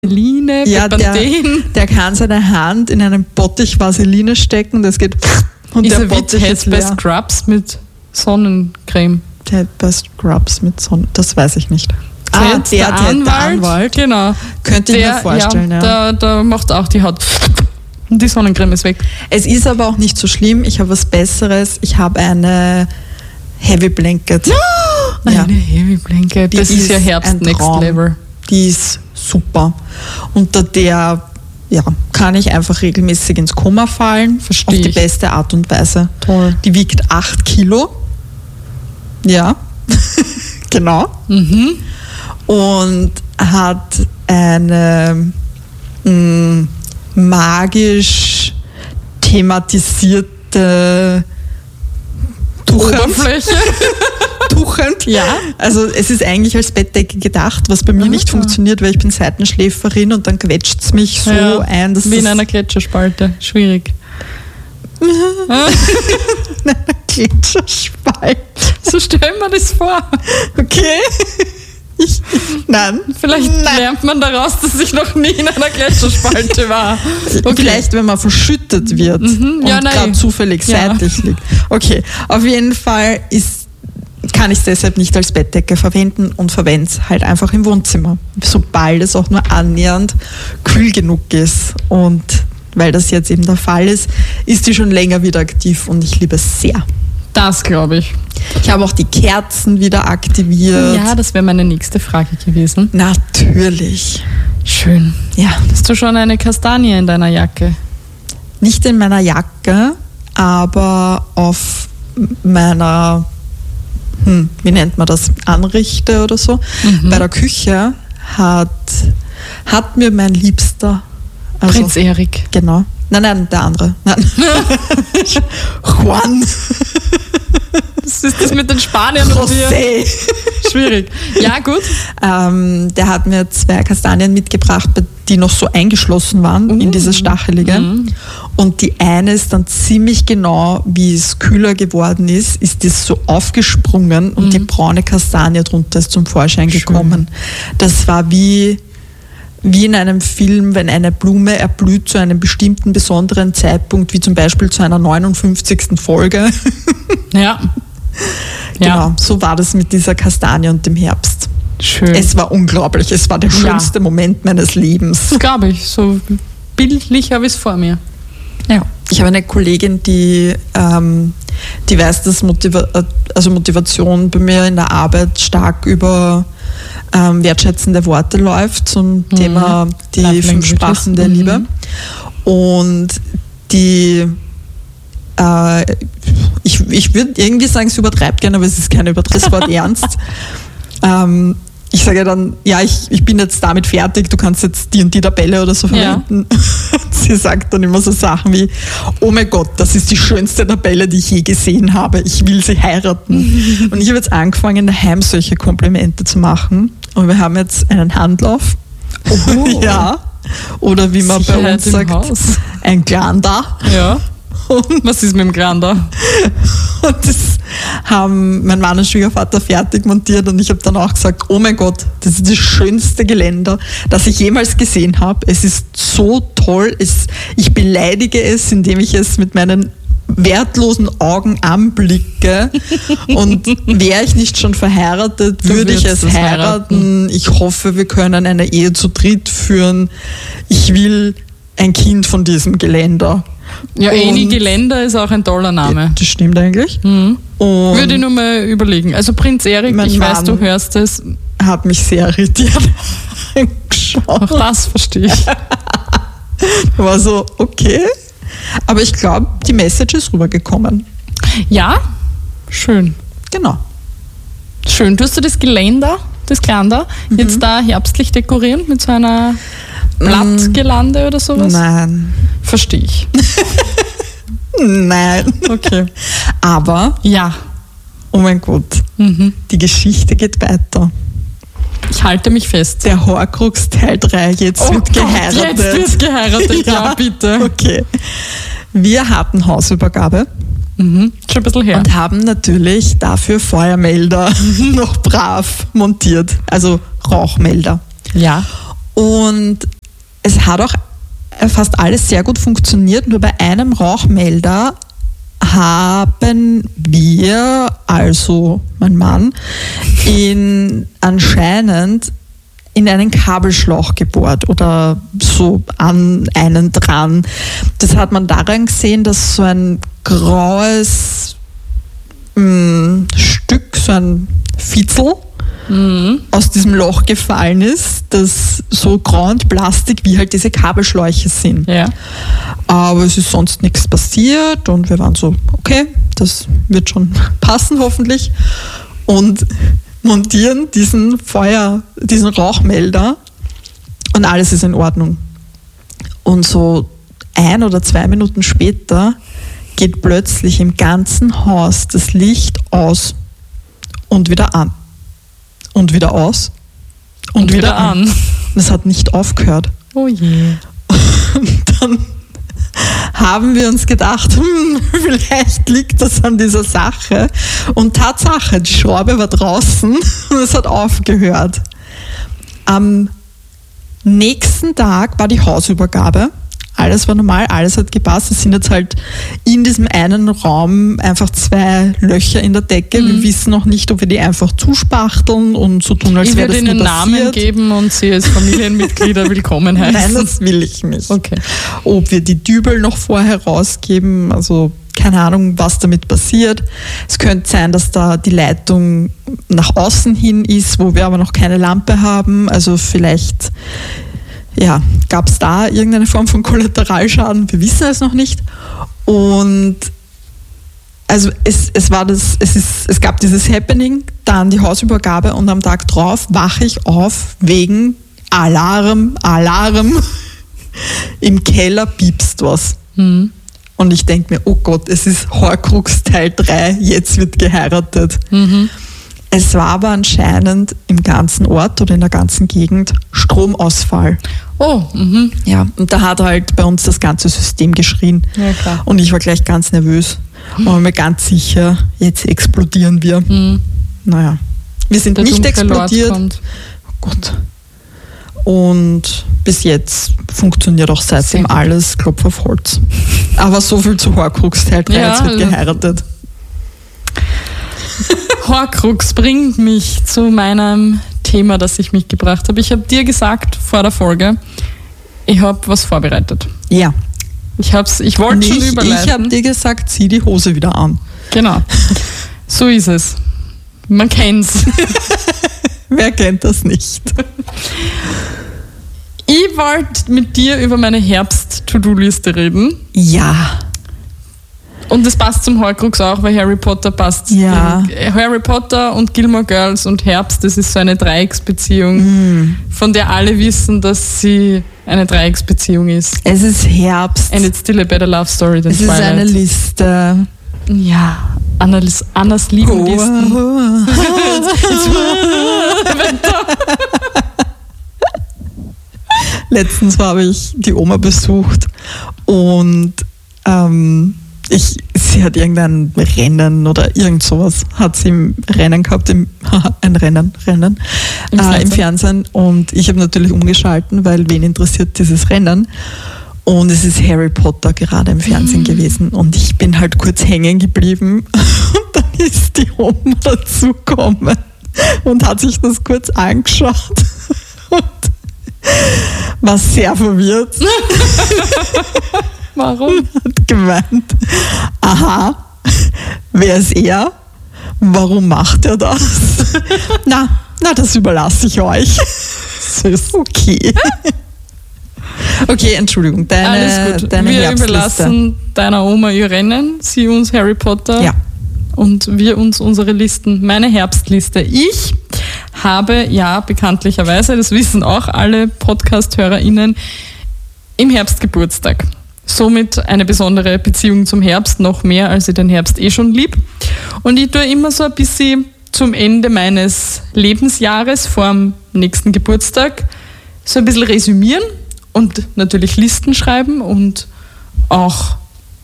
Vaseline, Ja, Bepanthen. der kann seine Hand in einen Bottich Vaseline stecken, das geht und Ist der er wie Bottich ist Ted bei leer. Scrubs mit Sonnencreme? Ted bei Scrubs mit Sonne, das weiß ich nicht. Ted, der Anwalt, genau. Könnte ich mir vorstellen, ja. Da macht auch die Haut und die Sonnencreme ist weg. Es ist aber auch nicht so schlimm, ich habe was Besseres, ich habe eine Heavy Blanket. Ja. Eine Heavy Blanket, das Die ist ja ist Herbst ein Next Traum. Level. Die ist super. Unter der kann ich einfach regelmäßig ins Koma fallen. Versteh Auf die ich. beste Art und Weise. Toll. Die wiegt 8 Kilo. Ja, genau. Mhm. Und hat eine magisch thematisierte Oberfläche. Tuchend. Ja. Also es ist eigentlich als Bettdecke gedacht, was bei mir nicht funktioniert, weil ich bin Seitenschläferin und dann quetscht es mich so Ja, ein, dass wie in das einer Gletscherspalte. Schwierig. Gletscherspalt. So stellen wir das vor. Okay. Nein. Vielleicht lernt man daraus, dass ich noch nie in einer Gletscherspalte war. Okay. Vielleicht, wenn man verschüttet wird und Ja, nein. gerade zufällig Ja. seitlich liegt. Okay, auf jeden Fall kann ich es deshalb nicht als Bettdecke verwenden und verwende es halt einfach im Wohnzimmer, sobald es auch nur annähernd kühl genug ist. Und weil das jetzt eben der Fall ist die schon länger wieder aktiv und ich liebe es sehr. Das glaube ich. Ich habe auch die Kerzen wieder aktiviert. Ja, das wäre meine nächste Frage gewesen. Natürlich. Schön. Ja, Hast du schon eine Kastanie in deiner Jacke? nicht in meiner Jacke, aber auf meiner, wie nennt man das, Anrichte oder so. Bei der Küche hat mir mein Liebster, also, Prinz Erik. genau, nein, der andere, nein. Juan, Was ist das mit den Spaniern und dir? José. Schwierig. Ja, gut. Der hat mir 2 Kastanien mitgebracht, die noch so eingeschlossen waren in dieses Stachelige. Und die eine ist dann ziemlich genau, wie es kühler geworden ist das so aufgesprungen und die braune Kastanie drunter ist zum Vorschein gekommen. Das war wie in einem Film, wenn eine Blume erblüht zu einem bestimmten besonderen Zeitpunkt, wie zum Beispiel zu einer 59. Folge. Ja. Genau, so war das mit dieser Kastanie und dem Herbst. Schön. Es war unglaublich, es war der schönste Moment meines Lebens. Das glaube ich. So bildlich habe ich es vor mir. Ja. Ich habe eine Kollegin, die weiß, dass Motivation bei mir in der Arbeit stark über wertschätzende Worte läuft zum Thema die Love 5 Sprachen der Liebe. Und die ich würde irgendwie sagen, sie übertreibt gerne, aber es ist kein übertriebenes Wort ernst. Ich sage dann, ja, ich bin jetzt damit fertig, du kannst jetzt die und die Tabelle oder so verwenden. Ja. Sie sagt dann immer so Sachen wie, oh mein Gott, das ist die schönste Tabelle, die ich je gesehen habe, ich will sie heiraten. Und ich habe jetzt angefangen, daheim solche Komplimente zu machen. Und wir haben jetzt einen Handlauf. Oh. Ja. Oder wie man bei uns sagt, ein Glanda. Ja. Was ist mit dem Glander? Und das haben mein Mann und Schwiegervater fertig montiert und ich habe dann auch gesagt, oh mein Gott, das ist das schönste Geländer, das ich jemals gesehen habe. Es ist so toll, ich beleidige es, indem ich es mit meinen wertlosen Augen anblicke und wäre ich nicht schon verheiratet, würde ich es heiraten. Ich hoffe, wir können eine Ehe zu dritt führen. Ich will ein Kind von diesem Geländer. Ja, Eni Geländer ist auch ein toller Name. Ja, das stimmt eigentlich. Würde ich nur mal überlegen. Also Prinz Erik, ich weiß, du hörst es. Hat mich sehr irritiert angeschaut. Auch das verstehe ich. War so, okay. Aber ich glaube, die Message ist rübergekommen. Ja, schön. Genau. Schön. Tust du das Geländer, jetzt da herbstlich dekorieren mit so einer Blattgelande oder sowas? Nein. Verstehe ich. Nein. Okay. Aber, ja. Oh mein Gott, die Geschichte geht weiter. Ich halte mich fest. Der Horcrux Teil 3, jetzt wird geheiratet. Jetzt wird geheiratet, ja bitte. Okay. Wir hatten Hausübergabe. Schon ein bisschen her. Und haben natürlich dafür Feuermelder noch brav montiert, also Rauchmelder. Ja. Und es hat auch fast alles sehr gut funktioniert, nur bei einem Rauchmelder haben wir, also mein Mann, anscheinend in einen Kabelschlauch gebohrt oder so an einen dran. Das hat man daran gesehen, dass so ein graues Stück, so ein Fitzel aus diesem Loch gefallen ist, das so grau und Plastik wie halt diese Kabelschläuche sind. Ja. Aber es ist sonst nichts passiert und wir waren so, okay, das wird schon passen hoffentlich, und montieren diesen Rauchmelder und alles ist in Ordnung. Und so 1 oder 2 Minuten später geht plötzlich im ganzen Haus das Licht aus und wieder an. Und wieder aus und wieder an. Und es hat nicht aufgehört. Oh je. Und dann haben wir uns gedacht, vielleicht liegt das an dieser Sache. Und Tatsache, die Schraube war draußen und es hat aufgehört. Am nächsten Tag war die Hausübergabe. Alles war normal, alles hat gepasst. Es sind jetzt halt in diesem einen Raum einfach 2 Löcher in der Decke. Wir wissen noch nicht, ob wir die einfach zuspachteln und so tun, als wäre das nie passiert. Ich würde Ihnen Namen geben und Sie als Familienmitglieder willkommen heißen. Nein, das will ich nicht. Okay. Ob wir die Dübel noch vorher rausgeben, also keine Ahnung, was damit passiert. Es könnte sein, dass da die Leitung nach außen hin ist, wo wir aber noch keine Lampe haben. Also vielleicht gab es da irgendeine Form von Kollateralschaden? Wir wissen es noch nicht. Und also es gab dieses Happening, dann die Hausübergabe und am Tag drauf wache ich auf wegen Alarm. Im Keller piepst was. Und ich denke mir, oh Gott, es ist Horcrux Teil 3, jetzt wird geheiratet. Es war aber anscheinend im ganzen Ort oder in der ganzen Gegend Stromausfall. Oh, ja, und da hat halt bei uns das ganze System geschrien. Ja, klar. Und ich war gleich ganz nervös. Und war mir ganz sicher, jetzt explodieren wir. Naja, wir sind der nicht dunkle explodiert. Lord kommt. Oh Gott. Und bis jetzt funktioniert auch seitdem alles, Klopf auf Holz. Aber so viel zu Horcrux Teil 3, jetzt wird geheiratet. Horcrux bringt mich zu meinem Thema, das ich mitgebracht habe. Ich habe dir gesagt vor der Folge, ich habe was vorbereitet. Ja. Ich wollte schon überleiten. Ich habe dir gesagt, zieh die Hose wieder an. Genau. So ist es. Man kennt's. Wer kennt das nicht? Ich wollte mit dir über meine Herbst-To-Do-Liste reden. Ja. Und das passt zum Horcrux auch, weil Harry Potter passt. Ja. Harry Potter und Gilmore Girls und Herbst, das ist so eine Dreiecksbeziehung, von der alle wissen, dass sie eine Dreiecksbeziehung ist. Es ist Herbst. And it's still a better love story than Twilight. Es ist eine Liste. Ja, Annas Liebenlisten. Letztens habe ich die Oma besucht und sie hat irgendein Rennen oder irgend sowas, hat sie im Rennen gehabt, im Fernsehen. Und ich habe natürlich umgeschalten, weil wen interessiert dieses Rennen? Und es ist Harry Potter gerade im Fernsehen gewesen und ich bin halt kurz hängen geblieben und dann ist die Oma dazugekommen und hat sich das kurz angeschaut und war sehr verwirrt. Warum? Hat gemeint, aha, wer ist er? Warum macht er das? Na, das überlasse ich euch. Das ist okay. Okay, Entschuldigung, Alles gut. deine Wir Herbstliste. überlassen deiner Oma ihr Rennen, sie uns Harry Potter und wir uns unsere Listen. Meine Herbstliste. Ich habe bekanntlicherweise, das wissen auch alle Podcast-HörerInnen, im Herbst Geburtstag. Somit eine besondere Beziehung zum Herbst, noch mehr, als ich den Herbst schon lieb. Und ich tue immer so ein bisschen zum Ende meines Lebensjahres, vor dem nächsten Geburtstag, so ein bisschen resümieren und natürlich Listen schreiben und auch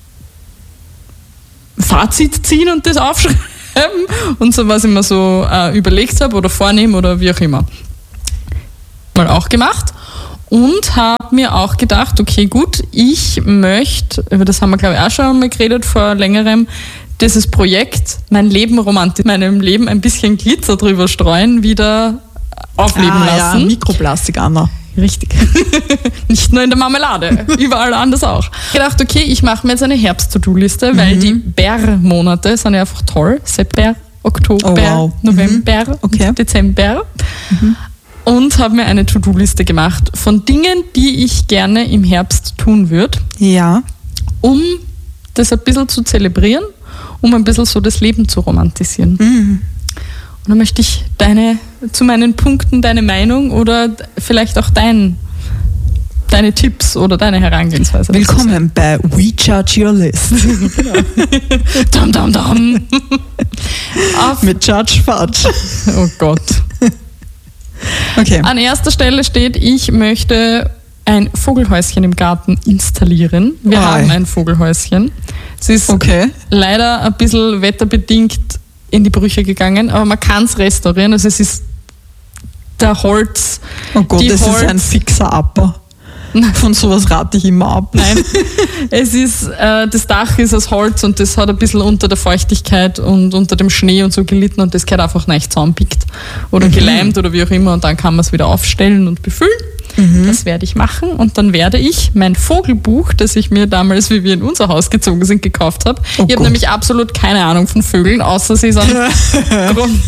Fazit ziehen und das aufschreiben und so, was ich mir so überlegt habe oder vornehme oder wie auch immer. Mal auch gemacht. Und habe mir auch gedacht, okay, gut, ich möchte, über das haben wir glaube ich auch schon mal geredet vor längerem, dieses Projekt, mein Leben romantisieren, meinem Leben ein bisschen Glitzer drüber streuen, wieder aufleben lassen. Ja, Mikroplastik, Anna. Richtig. Nicht nur in der Marmelade, überall anders auch. Ich habe gedacht, okay, ich mache mir jetzt eine Herbst-To-Do-Liste, weil die Bär-Monate sind ja einfach toll. September, Oktober, November, Dezember. Und habe mir eine To-Do-Liste gemacht von Dingen, die ich gerne im Herbst tun würde. Ja. Um das ein bisschen zu zelebrieren, um ein bisschen so das Leben zu romantisieren. Und dann möchte ich zu meinen Punkten deine Meinung oder vielleicht auch deine Tipps oder deine Herangehensweise. Willkommen bei We Judge Your List. Dum, dum, dum. Mit Judge Fudge. Oh Gott. Okay. An erster Stelle steht, ich möchte ein Vogelhäuschen im Garten installieren. Wir haben ein Vogelhäuschen. Es ist leider ein bisschen wetterbedingt in die Brüche gegangen, aber man kann es restaurieren. Also es ist der Holz. Oh Gott, das ist ein fixer Abbau. Von sowas rate ich immer ab. Nein, es ist, das Dach ist aus Holz und das hat ein bisschen unter der Feuchtigkeit und unter dem Schnee und so gelitten und das gehört einfach nicht zusammenpickt oder geleimt oder wie auch immer und dann kann man es wieder aufstellen und befüllen. Das werde ich machen und dann werde ich mein Vogelbuch, das ich mir damals, wie wir in unser Haus gezogen sind, gekauft habe. Ich habe nämlich absolut keine Ahnung von Vögeln, außer sie sind Entschuldigung.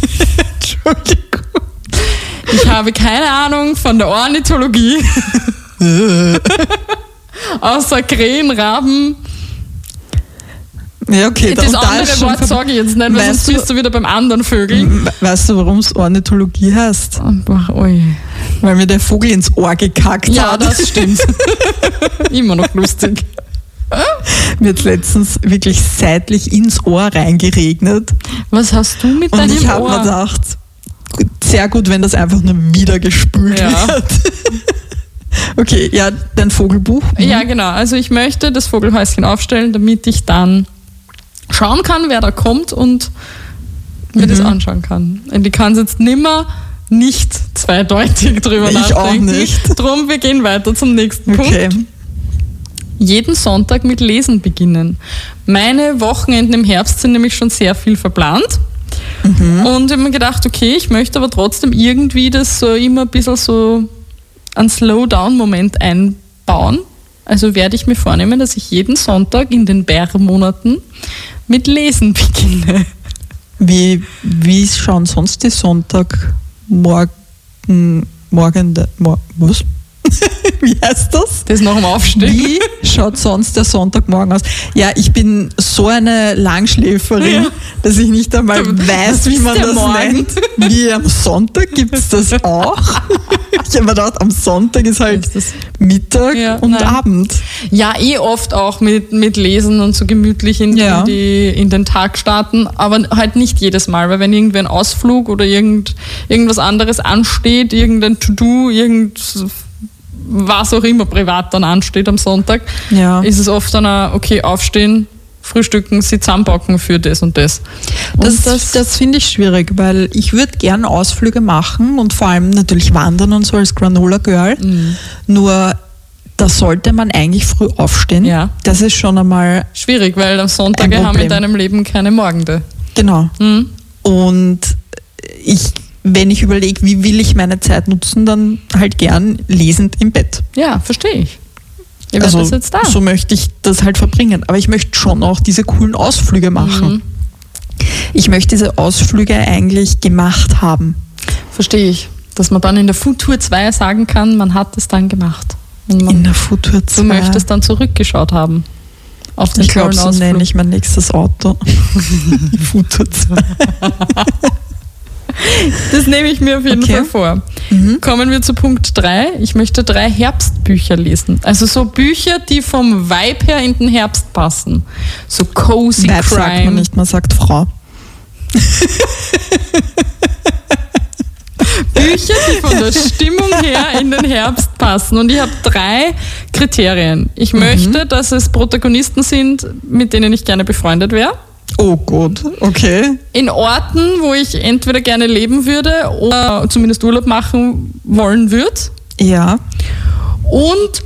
Ich habe keine Ahnung von der Ornithologie. Außer Krähen, Raben. Ja, okay. Das andere Wort sage ich jetzt nicht, weil sonst bist du wieder beim anderen Vögeln. Weißt du, warum es Ornithologie heißt? Weil mir der Vogel ins Ohr gekackt hat. Ja, das stimmt. Immer noch lustig. Mir hat letztens wirklich seitlich ins Ohr reingeregnet. Was hast du mit deinem Ohr? Und ich habe mir gedacht, sehr gut, wenn das einfach nur wieder gespült wird. Okay, ja, dein Vogelbuch. Ja, genau. Also ich möchte das Vogelhäuschen aufstellen, damit ich dann schauen kann, wer da kommt und mir das anschauen kann. Und ich kann es jetzt nicht zweideutig drüber nachdenken. Ich auch nicht. Drum, wir gehen weiter zum nächsten Punkt. Jeden Sonntag mit Lesen beginnen. Meine Wochenenden im Herbst sind nämlich schon sehr viel verplant. Und ich habe mir gedacht, okay, ich möchte aber trotzdem irgendwie das so immer ein bisschen so einen Slow-Down-Moment einbauen. Also werde ich mir vornehmen, dass ich jeden Sonntag in den Bärmonaten mit Lesen beginne. Wie schauen sonst die Sonntagmorgen... Was? Wie heißt das? Das nach dem Aufstehen. Wie schaut sonst der Sonntagmorgen aus? Ja, ich bin so eine Langschläferin, dass ich nicht einmal weiß, wie man das nennt. Wie am Sonntag gibt es das auch. Ich habe mir gedacht, am Sonntag ist halt Mittag und Abend. Ja, oft auch mit Lesen und so gemütlich in den Tag starten, aber halt nicht jedes Mal, weil wenn irgendwie ein Ausflug oder irgendwas anderes ansteht, irgendein To-Do, was auch immer privat dann ansteht am Sonntag, ist es oft dann aufstehen, frühstücken, sie zusammenpacken für das und das. Das finde ich schwierig, weil ich würde gerne Ausflüge machen und vor allem natürlich wandern und so als Granola Girl. Nur da sollte man eigentlich früh aufstehen. Ja. Das ist schon einmal schwierig, weil am Sonntag haben in deinem Leben keine Morgende. Genau. Und wenn ich überlege, wie will ich meine Zeit nutzen, dann halt gern lesend im Bett. Ja, verstehe ich. Also so möchte ich das halt verbringen. Aber ich möchte schon auch diese coolen Ausflüge machen. Ich möchte diese Ausflüge eigentlich gemacht haben. Verstehe ich. Dass man dann in der Futur 2 sagen kann, man hat es dann gemacht. In der Futur 2? Du möchtest dann zurückgeschaut haben. Auf den ich glaube, so nenne ich mein nächstes Auto. Futur 2. Das nehme ich mir auf jeden Fall vor. Kommen wir zu Punkt 3. Ich möchte 3 Herbstbücher lesen. Also so Bücher, die vom Vibe her in den Herbst passen. So cozy Vibe Crime. Sagt man nicht, man sagt Frau. Bücher, die von der Stimmung her in den Herbst passen. Und ich habe 3 Kriterien. Ich möchte, dass es Protagonisten sind, mit denen ich gerne befreundet wäre. Oh Gott, okay. In Orten, wo ich entweder gerne leben würde oder zumindest Urlaub machen wollen würde. Ja. Und